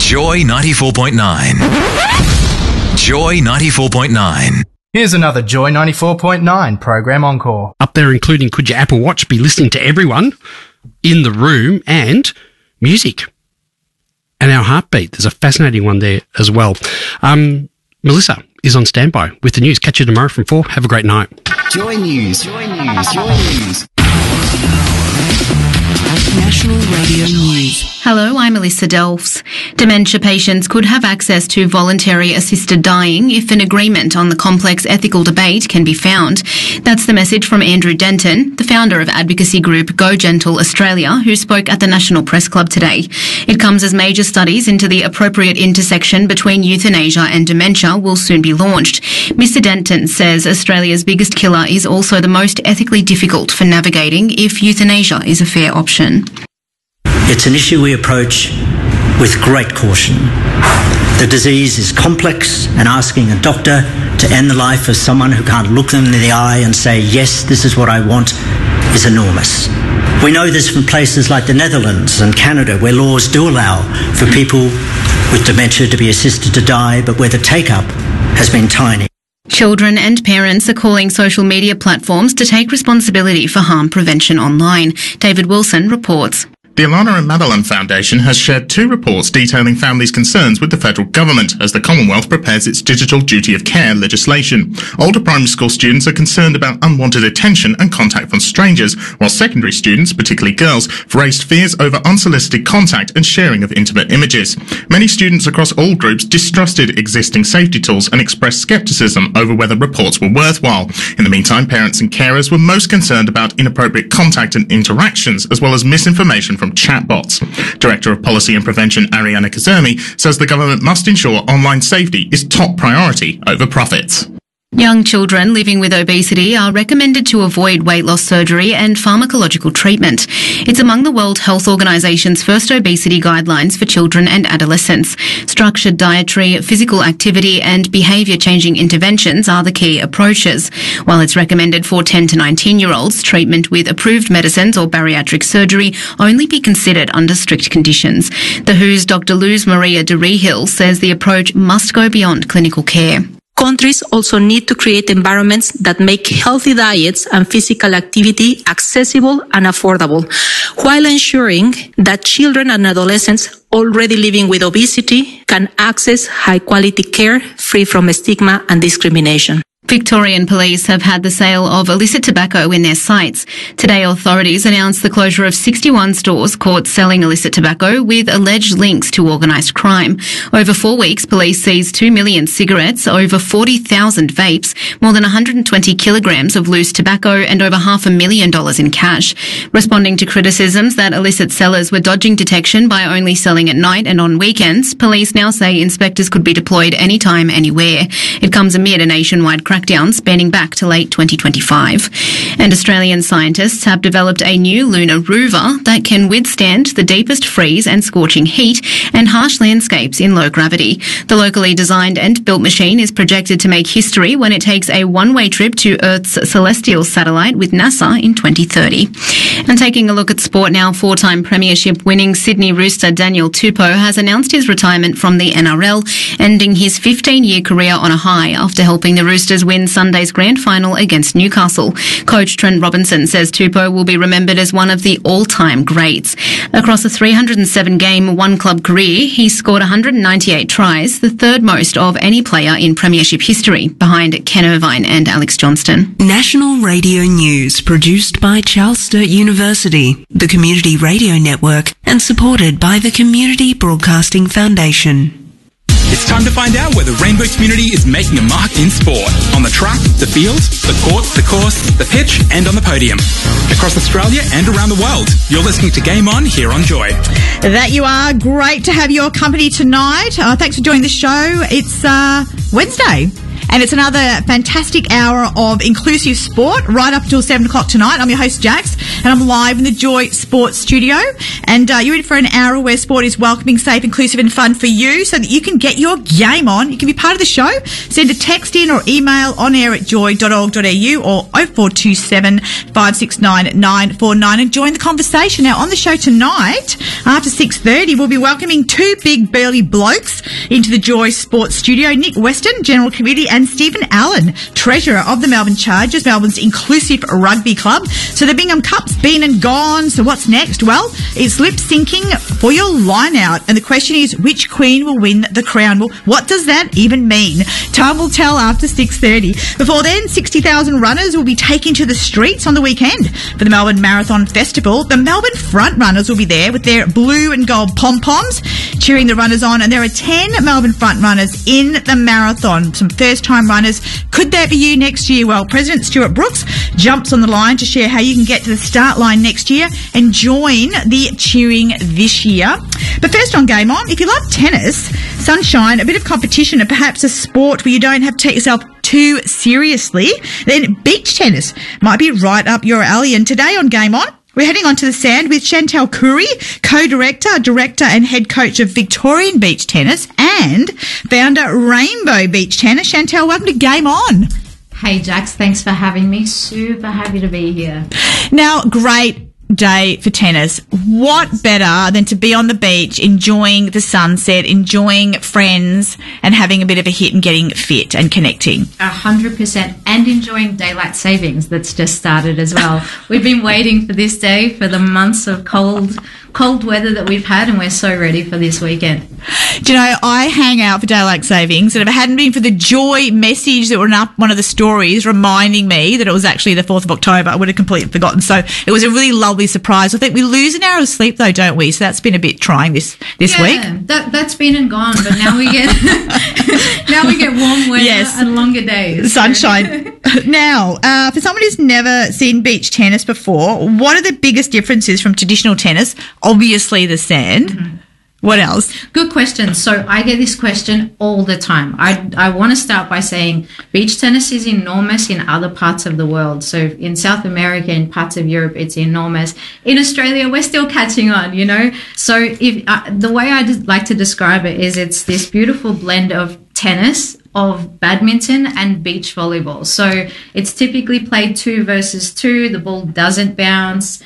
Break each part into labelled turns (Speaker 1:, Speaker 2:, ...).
Speaker 1: Joy 94.9. Joy 94.9.
Speaker 2: Here's another Joy 94.9 program encore.
Speaker 3: Up there including Could Your Apple Watch Be Listening to Everyone in the Room and music. And our heartbeat. There's a fascinating one there as well. Melissa is on standby with the news. Catch you tomorrow from 4. Have a great night.
Speaker 4: Joy News. Joy News. Joy News. National Radio News.
Speaker 5: Hello, I'm Alyssa Delfs. Dementia patients could have access to voluntary assisted dying if an agreement on the complex ethical debate can be found. That's the message from Andrew Denton, the founder of advocacy group Go Gentle Australia, who spoke at the National Press Club today. It comes as major studies into the appropriate intersection between euthanasia and dementia will soon be launched. Mr. Denton says Australia's biggest killer is also the most ethically difficult for navigating if euthanasia is a fair option.
Speaker 6: It's an issue we approach with great caution. The disease is complex, and asking a doctor to end the life of someone who can't look them in the eye and say, yes, this is what I want, is enormous. We know this from places like the Netherlands and Canada, where laws do allow for people with dementia to be assisted to die, but where the take-up has been tiny.
Speaker 5: Children and parents are calling social media platforms to take responsibility for harm prevention online. David Wilson reports.
Speaker 7: The Alana and Madeline Foundation has shared 2 reports detailing families' concerns with the federal government as the Commonwealth prepares its digital duty of care legislation. Older primary school students are concerned about unwanted attention and contact from strangers, while secondary students, particularly girls, have raised fears over unsolicited contact and sharing of intimate images. Many students across all groups distrusted existing safety tools and expressed scepticism over whether reports were worthwhile. In the meantime, parents and carers were most concerned about inappropriate contact and interactions, as well as misinformation from chatbots. Director of Policy and Prevention Ariana Kazemi says the government must ensure online safety is top priority over profits.
Speaker 5: Young children living with obesity are recommended to avoid weight loss surgery and pharmacological treatment. It's among the World Health Organization's first obesity guidelines for children and adolescents. Structured dietary, physical activity and behaviour-changing interventions are the key approaches. While it's recommended for 10 to 19-year-olds, treatment with approved medicines or bariatric surgery only be considered under strict conditions. The WHO's Dr. Luz Maria de Rehill says the approach must go beyond clinical care.
Speaker 8: Countries also need to create environments that make healthy diets and physical activity accessible and affordable, while ensuring that children and adolescents already living with obesity can access high-quality care free from stigma and discrimination.
Speaker 5: Victorian police have had the sale of illicit tobacco in their sights. Today, authorities announced the closure of 61 stores caught selling illicit tobacco with alleged links to organised crime. Over 4 weeks, police seized 2 million cigarettes, over 40,000 vapes, more than 120 kilograms of loose tobacco and over $500,000 in cash. Responding to criticisms that illicit sellers were dodging detection by only selling at night and on weekends, police now say inspectors could be deployed anytime, anywhere. It comes amid a nationwide crackdown spanning back to late 2025. And Australian scientists have developed a new lunar rover that can withstand the deepest freeze and scorching heat and harsh landscapes in low gravity. The locally designed and built machine is projected to make history when it takes a one-way trip to Earth's celestial satellite with NASA in 2030. And taking a look at sport now, 4-time premiership winning Sydney Rooster Daniel Tupou has announced his retirement from the NRL, ending his 15-year career on a high after helping the Roosters win Sunday's grand final against Newcastle. Coach Trent Robinson says Tupou will be remembered as one of the all-time greats. Across a 307-game one-club career, he scored 198 tries, the third most of any player in premiership history, behind Ken Irvine and Alex Johnston.
Speaker 4: National Radio News, produced by Charles Sturt University, the Community Radio Network, and supported by the Community Broadcasting Foundation.
Speaker 9: It's time to find out where the Rainbow community is making a mark in sport. On the track, the field, the court, the course, the pitch, and on the podium. Across Australia and around the world, you're listening to Game On here on Joy.
Speaker 10: That you are. Great to have your company tonight. Thanks for joining the show. It's Wednesday. And it's another fantastic hour of inclusive sport right up until 7 o'clock tonight. I'm your host, Jax, and I'm live in the Joy Sports Studio. And you're in for an hour where sport is welcoming, safe, inclusive and fun for you so that you can get your game on. You can be part of the show. Send a text in or email onair@joy.org.au or 0427 569 949 and join the conversation. Now, on the show tonight, after 6:30, we'll be welcoming two big burly blokes into the Joy Sports Studio. Nick Weston, General Committee, and Stephen Allen, Treasurer of the Melbourne Chargers, Melbourne's inclusive rugby club. So the Bingham Cup's been and gone. So what's next? Well, it's lip syncing for your line out. And the question is, which queen will win the crown? Well, what does that even mean? Time will tell after 6:30. Before then, 60,000 runners will be taken to the streets on the weekend for the Melbourne Marathon Festival. The Melbourne front runners will be there with their blue and gold pom-poms cheering the runners on. And there are 10 Melbourne front runners in the marathon. Some first-time runners. Could that be you next year? Well, President Stuart Brooks jumps on the line to share how you can get to the start line next year and join the cheering this year. But first on Game On, if you love tennis, sunshine, a bit of competition and perhaps a sport where you don't have to take yourself too seriously, then beach tennis might be right up your alley. And today on Game On, we're heading onto the sand with Chantal Curry, co-director, director and head coach of Victorian Beach Tennis and founder Rainbow Beach Tennis. Chantal, welcome to Game On.
Speaker 11: Hey, Jax, thanks for having me. Super happy to be here.
Speaker 10: Now, great day for tennis. What better than to be on the beach, enjoying the sunset, enjoying friends and having a bit of a hit and getting fit and connecting?
Speaker 11: 100%. And enjoying daylight savings that's just started as well. We've been waiting for this day for the months of cold weather that we've had, and we're so ready for this weekend.
Speaker 10: Do you know, I hang out for daylight savings, and if it hadn't been for the joy message that were up one of the stories reminding me that it was actually the 4th of October, I would have completely forgotten. So it was a really lovely surprise. I think we lose an hour of sleep though, don't we? So that's been a bit trying this week.
Speaker 11: That's been and gone, but now we get warm weather and longer days.
Speaker 10: Sunshine. Now, for someone who's never seen beach tennis before, what are the biggest differences from traditional tennis? Obviously the sand. Mm-hmm. What else?
Speaker 11: Good question. So I get this question all the time. I want to start by saying beach tennis is enormous in other parts of the world. So in South America, in parts of Europe, it's enormous. In Australia, we're still catching on, you know. So if the way I like to describe it is it's this beautiful blend of tennis, of badminton and beach volleyball. So it's typically played 2 versus 2. The ball doesn't bounce.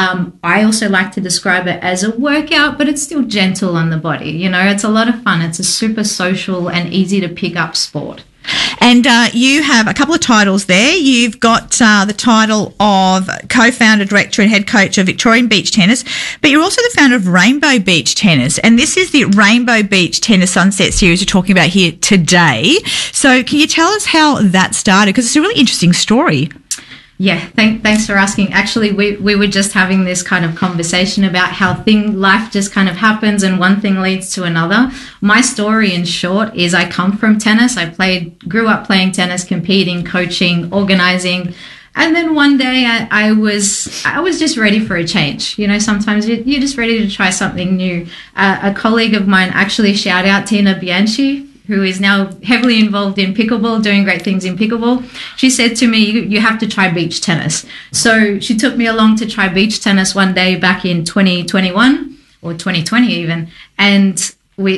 Speaker 11: I also like to describe it as a workout, but it's still gentle on the body. You know, it's a lot of fun. It's a super social and easy to pick up sport.
Speaker 10: And you have a couple of titles there. You've got the title of co-founder, director and head coach of Victorian Beach Tennis, but you're also the founder of Rainbow Beach Tennis. And this is the Rainbow Beach Tennis Sunset Series we're talking about here today. So can you tell us how that started? Because it's a really interesting story.
Speaker 11: Yeah, thanks for asking. Actually, we were just having this kind of conversation about how life just kind of happens and one thing leads to another. My story in short is I come from tennis. Grew up playing tennis, competing, coaching, organizing. And then one day I was just ready for a change. You know, sometimes you're just ready to try something new. A colleague of mine, actually shout out Tina Bianchi, who is now heavily involved in pickleball, doing great things in pickleball. She said to me, you have to try beach tennis. So she took me along to try beach tennis one day back in 2021 or 2020 even. And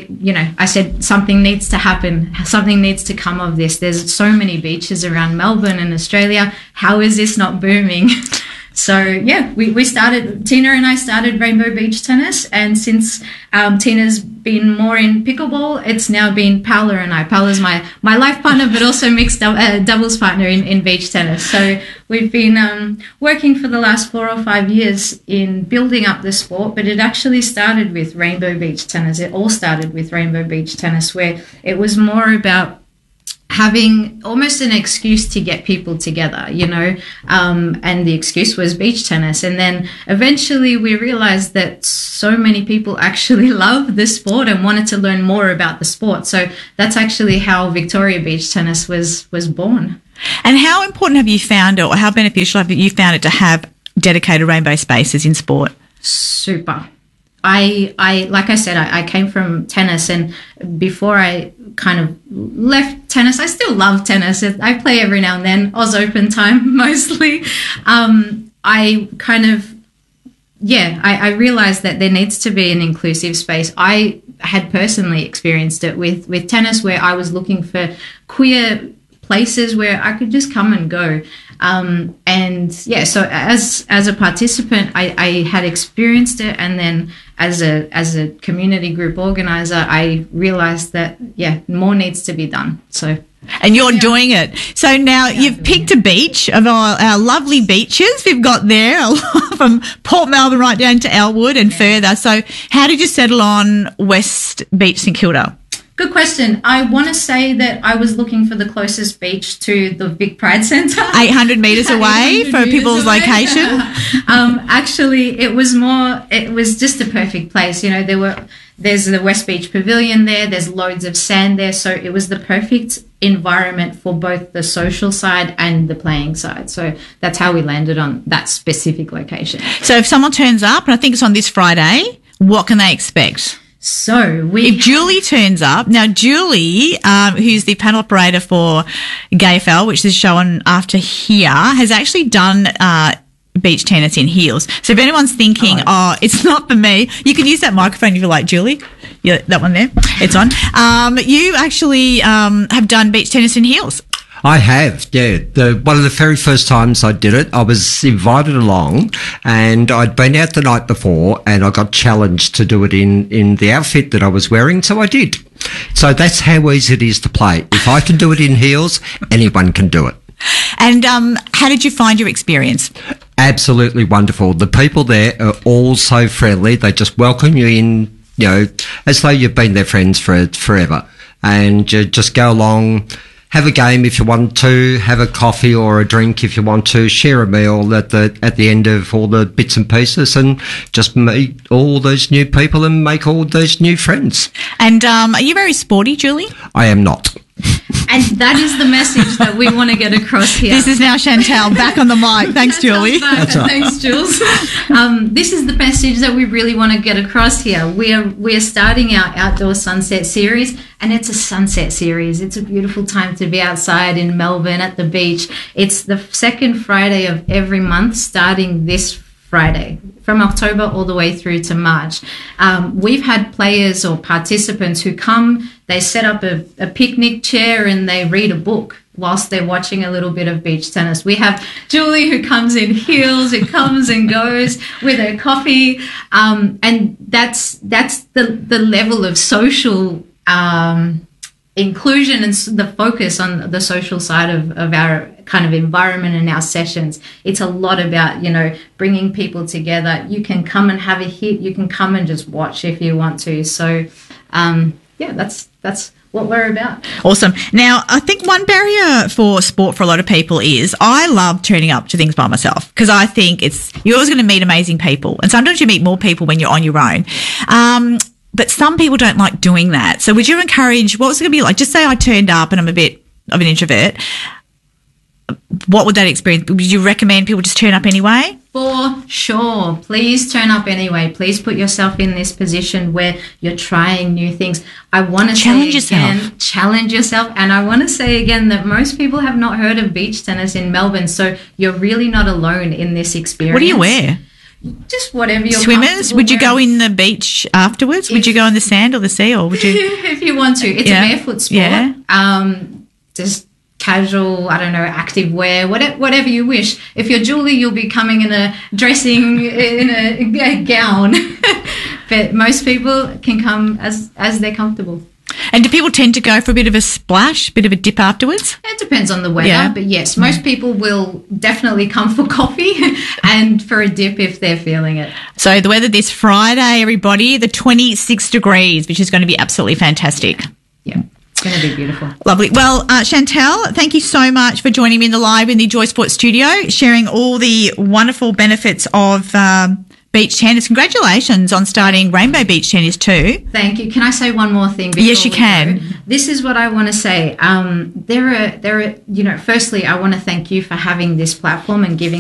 Speaker 11: I said, something needs to happen. Something needs to come of this. There's so many beaches around Melbourne and Australia. How is this not booming? So, yeah, Tina and I started Rainbow Beach Tennis, and since Tina's been more in pickleball, it's now been Paula and I. Paula's my life partner, but also mixed doubles partner in beach tennis. So we've been working for the last 4 or 5 years in building up the sport, but it actually started with Rainbow Beach Tennis. It all started with Rainbow Beach Tennis, where it was more about having almost an excuse to get people together, you know, and the excuse was beach tennis. And then eventually we realized that so many people actually love the sport and wanted to learn more about the sport. So that's actually how Victoria Beach Tennis was born.
Speaker 10: And how important have you found it, or how beneficial have you found it to have dedicated rainbow spaces in sport?
Speaker 11: Super. Like I said, I came from tennis, and before I kind of left tennis, I still love tennis. I play every now and then, Oz Open time mostly. I kind of I realized that there needs to be an inclusive space. I had personally experienced it with tennis, where I was looking for queer places where I could just come and go. So as a participant, I had experienced it, and then as a community group organizer, I realized that more needs to be done. So.
Speaker 10: And you're doing it. So now you've picked a beach of our lovely beaches we've got there, from Port Melbourne right down to Elwood and further. So how did you settle on West Beach, St Kilda?
Speaker 11: Good question. I want to say that I was looking for the closest beach to the Vic Pride Centre.
Speaker 10: 800 metres away for people's location?
Speaker 11: Actually, it was just a perfect place. You know, there's the West Beach Pavilion there, there's loads of sand there, so it was the perfect environment for both the social side and the playing side. So that's how we landed on that specific location.
Speaker 10: So if someone turns up, and I think it's on this Friday, what can they expect?
Speaker 11: So
Speaker 10: if Julie turns up, now Julie, who's the panel operator for GayFL, which is shown after here, has actually done beach tennis in heels. So if anyone's thinking, it's not for me, you can use that microphone if you like, Julie. Yeah, that one there. It's on. You actually have done beach tennis in heels.
Speaker 12: I have, yeah. One of the very first times I did it, I was invited along, and I'd been out the night before, and I got challenged to do it in the outfit that I was wearing, so I did. So that's how easy it is to play. If I can do it in heels, anyone can do it.
Speaker 10: And how did you find your experience?
Speaker 12: Absolutely wonderful. The people there are all so friendly. They just welcome you in, you know, as though you've been their friends for forever. And you just go along, have a game if you want to, have a coffee or a drink if you want to, share a meal at the end of all the bits and pieces, and just meet all those new people and make all those new friends.
Speaker 10: And are you very sporty, Julie?
Speaker 12: I am not.
Speaker 11: And that is the message that we want to get across here.
Speaker 10: This is now Chantel back on the mic. Thanks, Julie.
Speaker 11: Thanks, Jules. This is the message that we really want to get across here. We are starting our outdoor sunset series, and it's a sunset series. It's a beautiful time to be outside in Melbourne at the beach. It's the second Friday of every month, starting this Friday, from October all the way through to March. We've had players or participants who come, they set up a picnic chair and they read a book whilst they're watching a little bit of beach tennis. We have Julie who comes in heels, who comes and goes with her coffee, and that's the level of social inclusion and the focus on the social side of our kind of environment and our sessions. It's a lot about, you know, bringing people together. You can come and have a hit. You can come and just watch if you want to. So, that's what we're about.
Speaker 10: Awesome. Now, I think one barrier for sport for a lot of people is I love turning up to things by myself, because I think you're always going to meet amazing people. And sometimes you meet more people when you're on your own. But some people don't like doing that. So would you encourage, what was it going to be like? Just say I turned up and I'm a bit of an introvert. What would that experience? Would you recommend people just turn up anyway?
Speaker 11: For sure. Please turn up anyway. Please put yourself in this position where you're trying new things. I want to challenge yourself. And I want to say again that most people have not heard of beach tennis in Melbourne. So you're really not alone in this experience.
Speaker 10: What do you wear?
Speaker 11: Just whatever you're
Speaker 10: Swimmers? Would you go in the beach afterwards? Would you go in the sand or the sea, or would you?
Speaker 11: If you want to. It's a barefoot sport.
Speaker 10: Yeah.
Speaker 11: Just casual, I don't know, active wear, whatever you wish. If you're Julie, you'll be coming in a gown. But most people can come as they're comfortable.
Speaker 10: And do people tend to go for a bit of a splash, a bit of a dip afterwards?
Speaker 11: It depends on the weather, but yes, most people will definitely come for coffee and for a dip if they're feeling it.
Speaker 10: So the weather this Friday, everybody, the 26 degrees, which is going to be absolutely fantastic.
Speaker 11: Yeah. It's going to be beautiful.
Speaker 10: Lovely. Well, Chantel, thank you so much for joining me in the Joy Sports studio, sharing all the wonderful benefits of beach tennis. Congratulations on starting Rainbow Beach Tennis too.
Speaker 11: Thank you. Can I say one more thing?
Speaker 10: Yes, you can.
Speaker 11: This is what I want to say. There are, firstly, I want to thank you for having this platform and giving